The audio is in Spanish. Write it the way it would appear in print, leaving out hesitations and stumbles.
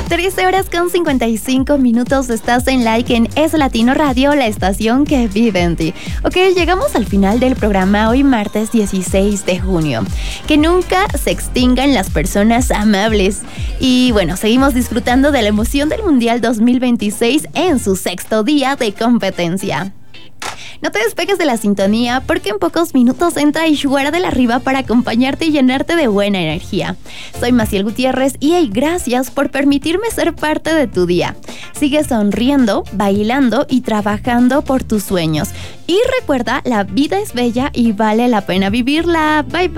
13 horas con 55 minutos, estás en Like en Es Latino Radio, la estación que vive en ti. Ok, llegamos al final del programa hoy martes 16 de junio. Que nunca se extingan las personas amables. Y bueno, seguimos disfrutando de la emoción del Mundial 2026 en su sexto día de competencia. No te despegues de la sintonía porque en pocos minutos entra Ishwara de la Riva para acompañarte y llenarte de buena energía. Soy Maciel Gutiérrez y hey, gracias por permitirme ser parte de tu día. Sigue sonriendo, bailando y trabajando por tus sueños. Y recuerda, la vida es bella y vale la pena vivirla. Bye bye.